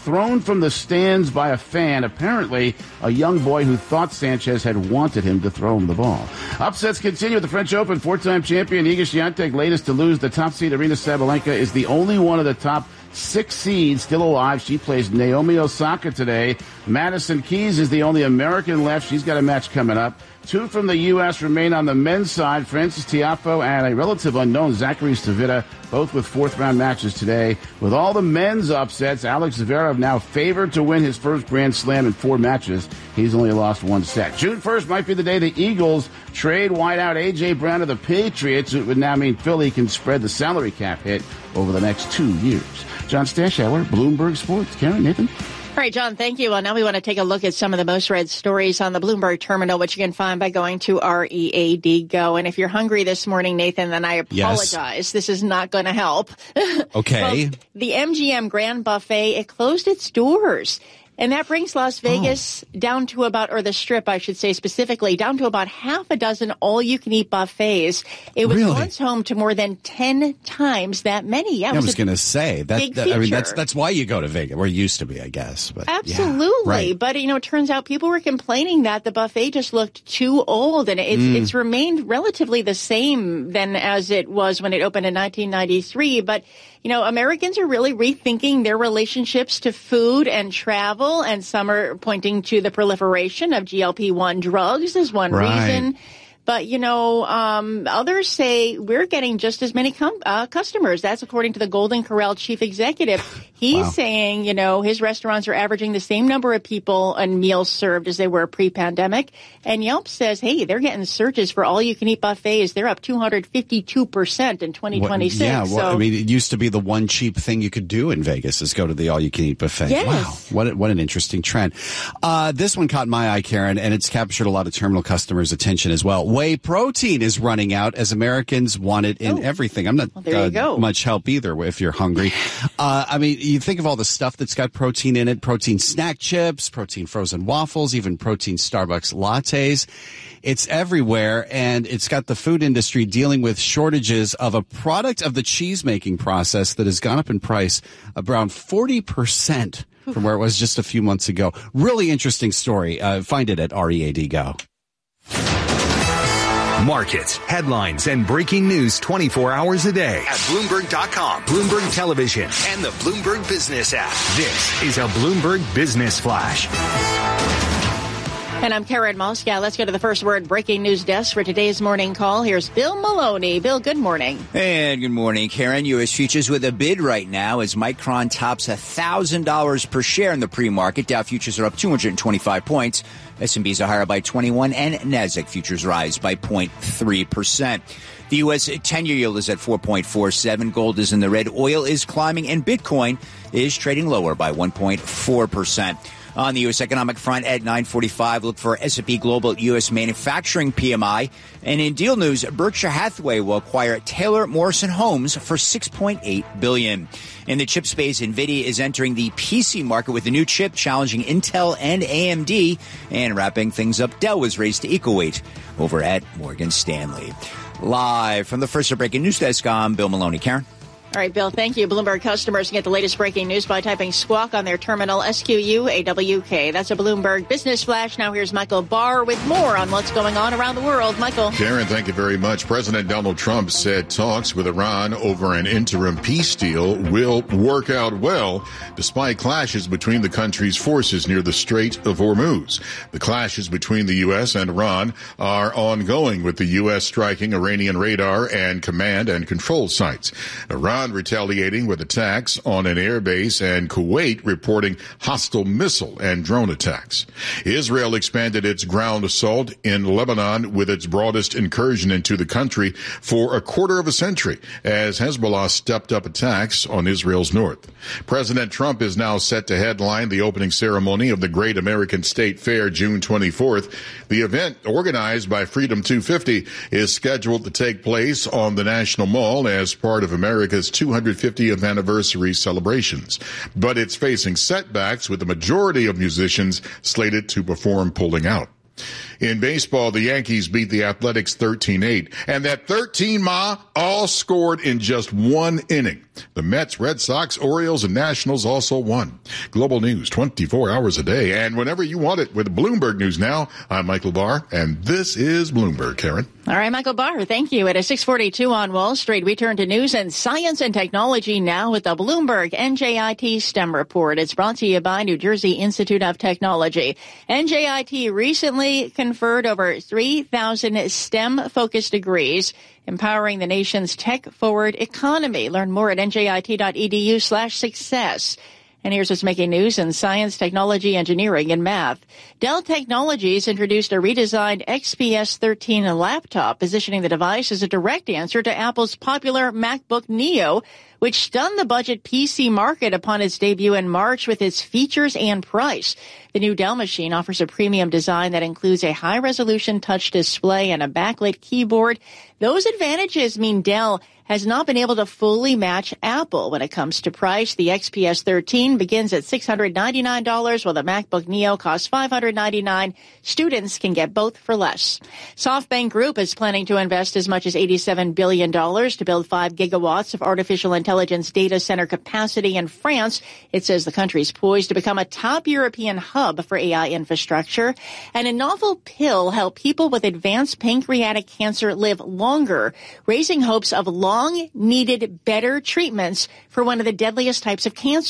thrown from the stands by a fan, apparently a young boy who thought Sanchez had wanted him to throw him the ball. Upsets continue at the French Open. Four-time champion Iga Swiatek, latest to lose. The top seed Aryna Sabalenka is the only one of the top six seeds still alive. She plays Naomi Osaka today. Madison Keys is the only American left. She's got a match coming up. Two from the U S remain on the men's side. Francis Tiafoe and a relative unknown, Zachary Stavita, both with fourth-round matches today. With all the men's upsets, Alex Zverev now favored to win his first Grand Slam in four matches. He's only lost one set. June first might be the day the Eagles trade wideout A J. Brown to the Patriots. It would now mean Philly can spread the salary cap hit over the next two years. John Stashauer, Bloomberg Sports. Karen, Nathan? All right, John, thank you. Well, now we want to take a look at some of the most read stories on the Bloomberg terminal, which you can find by going to R E A D Go. And if you're hungry this morning, Nathan, then I apologize. Yes. This is not going to help. Okay. Well, the M G M Grand Buffet, it closed its doors. And that brings Las Vegas oh. down to about, or the Strip, I should say specifically, down to about half a dozen all-you-can-eat buffets. It was really? once home to more than ten times that many. Yeah, yeah, I was going to say that. that I mean, that's that's why you go to Vegas, or it used to be, I guess. But absolutely, yeah, right. But you know, it turns out people were complaining that the buffet just looked too old, and it's mm. it's remained relatively the same than as it was when it opened in nineteen ninety-three. But you know, Americans are really rethinking their relationships to food and travel, and some are pointing to the proliferation of G L P one drugs as one right. reason. But, you know, um, others say we're getting just as many com- uh, customers. That's according to the Golden Corral chief executive. He's wow. saying, you know, his restaurants are averaging the same number of people and meals served as they were pre-pandemic. And Yelp says, hey, they're getting searches for all-you-can-eat buffets. They're up two hundred fifty-two percent in twenty twenty-six. What, yeah, so, well, I mean, it used to be the one cheap thing you could do in Vegas is go to the all-you-can-eat buffet. Yes. Wow, what, a, what an interesting trend. Uh, this one caught my eye, Karen, and it's captured a lot of terminal customers' attention as well. Whey protein is running out as Americans want it in oh. everything. I'm not well, there you uh, go. much help either if you're hungry. uh, I mean, you think of all the stuff that's got protein in it, protein snack chips, protein frozen waffles, even protein Starbucks lattes. It's everywhere, and it's got the food industry dealing with shortages of a product of the cheese-making process that has gone up in price around forty percent from where it was just a few months ago. Really interesting story. Uh, find it at R E A D Go. Markets, headlines, and breaking news twenty-four hours a day at Bloomberg dot com, Bloomberg Television, and the Bloomberg Business app. This is a Bloomberg Business Flash. And I'm Karen Moskow. Let's go to the first word breaking news desk for today's morning call. Here's Bill Maloney. Bill, good morning. And good morning, Karen. U S futures with a bid right now as Micron tops one thousand dollars per share in the pre-market. Dow futures are up two hundred twenty-five points. S and P's are higher by twenty-one, and NASDAQ futures rise by zero point three percent. The U S ten-year yield is at four point four seven. Gold is in the red. Oil is climbing, and Bitcoin is trading lower by one point four percent. On the U S economic front at nine forty-five, look for S and P Global U S Manufacturing P M I. And in deal news, Berkshire Hathaway will acquire Taylor Morrison Homes for six point eight billion dollars. In the chip space, NVIDIA is entering the P C market with a new chip challenging Intel and A M D. And wrapping things up, Dell was raised to equal weight over at Morgan Stanley. Live from the First Breaking News Desk, I'm Bill Maloney. Karen? All right, Bill, thank you. Bloomberg customers can get the latest breaking news by typing squawk on their terminal, S Q U A W K. That's a Bloomberg Business Flash. Now here's Michael Barr with more on what's going on around the world. Michael. Karen, thank you very much. President Donald Trump said talks with Iran over an interim peace deal will work out well, despite clashes between the country's forces near the Strait of Hormuz. The clashes between the U S and Iran are ongoing, with the U S striking Iranian radar and command and control sites. Iran retaliating with attacks on an airbase, and Kuwait reporting hostile missile and drone attacks. Israel expanded its ground assault in Lebanon with its broadest incursion into the country for a quarter of a century, as Hezbollah stepped up attacks on Israel's north. President Trump is now set to headline the opening ceremony of the Great American State Fair June twenty-fourth. The event, organized by Freedom two fifty, is scheduled to take place on the National Mall as part of America's two hundred fiftieth anniversary celebrations. But it's facing setbacks, with the majority of musicians slated to perform pulling out. In baseball, the Yankees beat the Athletics thirteen eight, and that thirteen ma all scored in just one inning. The Mets, Red Sox, Orioles, and Nationals also won. Global news twenty-four hours a day, and whenever you want it with Bloomberg News Now. I'm Michael Barr, and this is Bloomberg. Karen. All right, Michael Barr, thank you. At a six forty-two on Wall Street, we turn to news and science and technology now with the Bloomberg N J I T STEM report. It's brought to you by New Jersey Institute of Technology. N J I T recently conferred over three thousand STEM-focused degrees, empowering the nation's tech-forward economy. Learn more at njit.edu slash success. And here's what's making news in science, technology, engineering, and math. Dell Technologies introduced a redesigned X P S thirteen laptop, positioning the device as a direct answer to Apple's popular MacBook Neo, which stunned the budget P C market upon its debut in March with its features and price. The new Dell machine offers a premium design that includes a high-resolution touch display and a backlit keyboard. Those advantages mean Dell has not been able to fully match Apple when it comes to price. The X P S thirteen begins at six hundred ninety-nine dollars, while the MacBook Neo costs five hundred ninety-nine dollars. Students can get both for less. SoftBank Group is planning to invest as much as eighty-seven billion dollars to build five gigawatts of artificial intelligence data center capacity in France. It says the country is poised to become a top European hub for A I infrastructure. And a novel pill helps people with advanced pancreatic cancer live longer, raising hopes of long long-needed better treatments for one of the deadliest types of cancer.